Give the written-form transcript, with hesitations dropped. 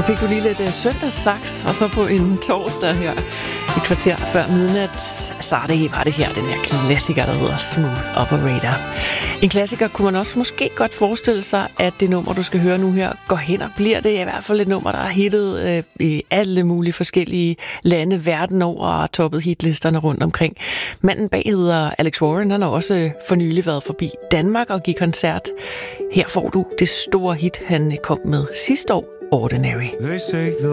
Fik du lige lidt søndagssaks, og så på en torsdag her, et kvarter før midnat, så var det her, den her klassiker, der hedder Smooth Operator. En klassiker kunne man også måske godt forestille sig, at det nummer, du skal høre nu her, går hen og bliver det i hvert fald et nummer, der er hittet i alle mulige forskellige lande verden over og toppet hitlisterne rundt omkring. Manden bag hedder Alex Warren, han har også for nylig været forbi Danmark og give koncert. Her får du det store hit, han kom med sidste år, Ordinary.